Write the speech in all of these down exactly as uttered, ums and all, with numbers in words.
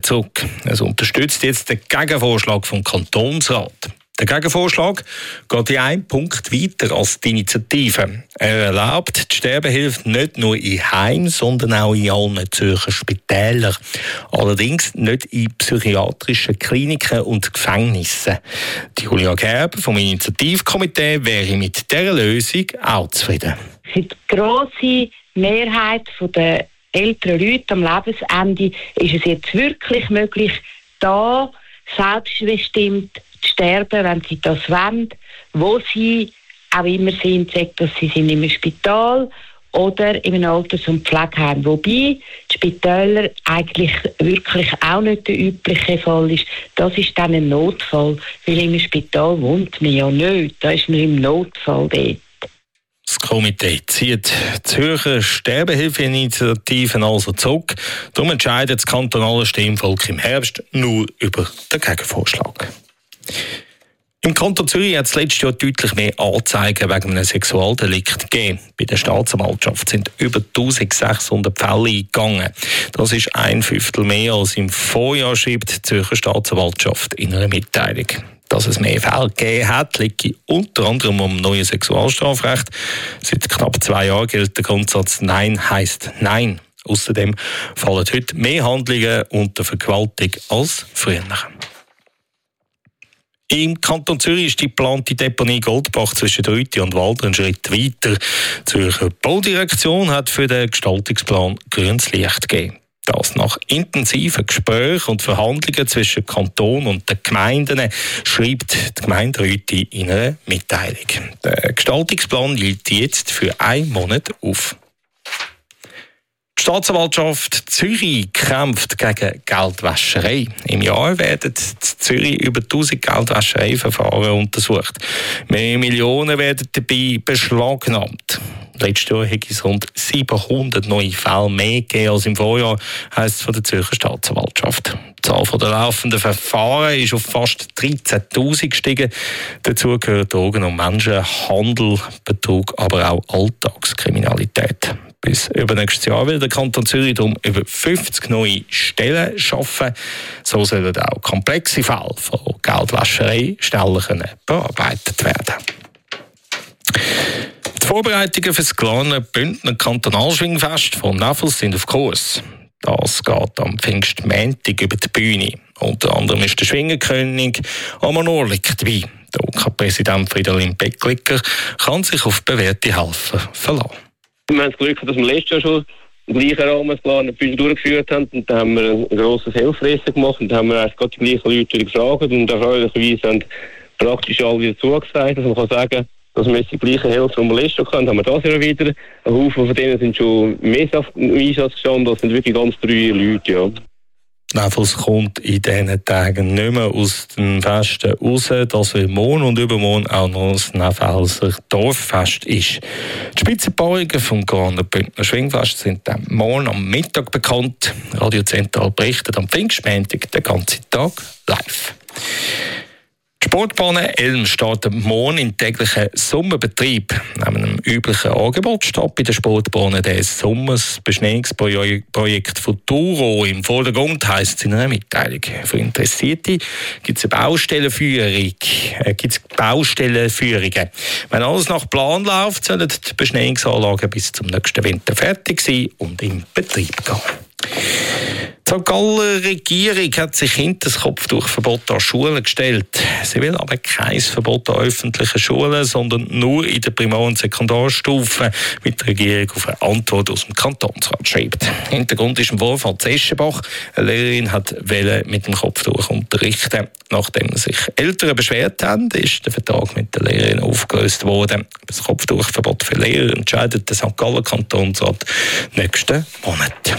zurück. Es unterstützt jetzt den Gegenvorschlag vom Kantonsrat. Der Gegenvorschlag geht in einem Punkt weiter als die Initiative. Er erlaubt die Sterbehilfe nicht nur in Heimen, sondern auch in allen Zürcher Spitälern. Allerdings nicht in psychiatrischen Kliniken und Gefängnissen. Die Julia Gerber vom Initiativkomitee wäre mit dieser Lösung auch zufrieden. Für die grosse Mehrheit der älteren Leute am Lebensende ist es jetzt wirklich möglich, da selbstbestimmt zu sterben, wenn sie das wollen, wo sie auch immer sind, sagt, dass sie sind im Spital oder in einem Alters- und Pflegeheim. Wobei die Spitäler eigentlich wirklich auch nicht der übliche Fall ist. Das ist dann ein Notfall, weil im Spital wohnt man ja nicht. Da ist man im Notfall dort. Das Komitee zieht die Zürcher Sterbehilfeinitiativen also zurück. Darum entscheidet das kantonale Stimmvolk im Herbst nur über den Gegenvorschlag. Im Kanton Zürich hat es letztes Jahr deutlich mehr Anzeigen wegen einem Sexualdelikt gegeben. Bei der Staatsanwaltschaft sind über eintausendsechshundert Fälle eingegangen. Das ist ein Fünftel mehr als im Vorjahr, schreibt die Zürcher Staatsanwaltschaft in einer Mitteilung. Dass es mehr Fälle gegeben hat, liegt unter anderem um neues Sexualstrafrecht. Seit knapp zwei Jahren gilt der Grundsatz «Nein heisst Nein». Außerdem fallen heute mehr Handlungen unter Vergewaltigung als früher. Im Kanton Zürich ist die geplante Deponie Goldbach zwischen Rüti und Walder einen Schritt weiter. Die Zürcher Baudirektion hat für den Gestaltungsplan grünes Licht gegeben. Das nach intensiven Gesprächen und Verhandlungen zwischen Kanton und den Gemeinden, schreibt die Gemeinde Rüti in einer Mitteilung. Der Gestaltungsplan liegt jetzt für einen Monat auf. Die Staatsanwaltschaft Zürich kämpft gegen Geldwäscherei. Im Jahr werden in Zürich über tausend Geldwäschereiverfahren untersucht. Mehr Millionen werden dabei beschlagnahmt. Letztes Jahr hat es rund siebenhundert neue Fälle mehr gegeben als im Vorjahr, heisst es von der Zürcher Staatsanwaltschaft. Die Zahl der laufenden Verfahren ist auf fast dreizehntausend gestiegen. Dazu gehören Drogen- und Menschenhandel, Betrug, aber auch Alltagskriminalität. Bis übernächstes Jahr will der Kanton Zürich darum über fünfzig neue Stellen schaffen. So sollen auch komplexe Fälle von Geldwäscherei schneller bearbeitet werden. Die Vorbereitungen für das kleine Bündner Kantonalschwingfest von Neffels sind auf Kurs. Das geht am Pfingstmontag über die Bühne. Unter anderem ist der Schwingerkönig Amon Orlik dabei. Der O K-Präsident Fridolin Becklicker kann sich auf bewährte Helfer verlassen. Wir haben das Glück, dass wir letztes Jahr schon im gleichen Rahmen das kleine Bühne durchgeführt haben. Und da haben wir ein grosses Hilfsreisen gemacht. Und da haben wir erst gerade die gleichen Leute gefragt. Und erfreulicherweise haben praktisch alle wieder zugesagt. Also man kann sagen, dass wir jetzt die gleichen Hilfe, die wir letztes Jahr hatten, haben wir das Jahr wieder. Ein Haufen von denen sind schon mehr im Einsatz gestanden. Das sind wirklich ganz drei Leute, ja. Neffels kommt in diesen Tagen nicht mehr aus den Festen raus, dass wir morgen und übermorgen auch noch das Neffelser Dorffest ist. Die Spitzenpaarungen vom Kleinen Bündner Schwingfest sind dann morgen am Mittag bekannt. Radio Zentral berichtet am Pfingstmontag den ganzen Tag live. Die Sportbahn Elm startet morgen in täglichen Sommerbetrieb. Neben einem üblichen Angebot steht bei den Sportbahnen des Sommers Beschneiungsprojekt Futuro im Vordergrund, heisst es in einer Mitteilung. Für Interessierte gibt es eine Baustellenführung. Äh, gibt's Baustellenführungen. Wenn alles nach Plan läuft, sollen die Beschneiungsanlagen bis zum nächsten Winter fertig sein und in Betrieb gehen. Die Sankt Galler Regierung hat sich hinter das Kopftuchverbot an Schulen gestellt. Sie will aber kein Verbot an öffentlichen Schulen, sondern nur in der Primar- und Sekundarstufe, wie die Regierung auf eine Antwort aus dem Kantonsrat schreibt. Hintergrund ist im Vorfall zu Eschenbach. Eine Lehrerin hat mit dem Kopftuch unterrichten. Nachdem sich Eltern beschwert haben, ist der Vertrag mit der Lehrerin aufgelöst worden. Das Kopftuchverbot für Lehrer entscheidet der Sankt Galler Kantonsrat nächsten Monat.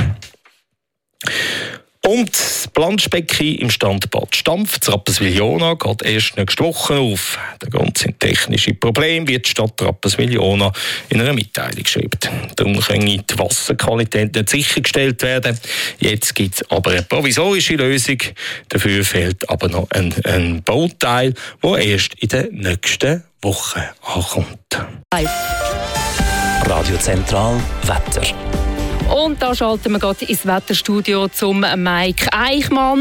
Und das Planschbecken im Standbad Stampf zu Rapperswil-Jona geht erst nächste Woche auf. Der Grund sind technische Probleme, wie die Stadt Rapperswil-Jona in einer Mitteilung schreibt. Darum kann die Wasserqualität nicht sichergestellt werden. Jetzt gibt es aber eine provisorische Lösung. Dafür fehlt aber noch ein, ein Bauteil, der erst in der nächsten Woche ankommt. Radio Zentral Wetter. Und da schalten wir gerade ins Wetterstudio zum Mike Eichmann.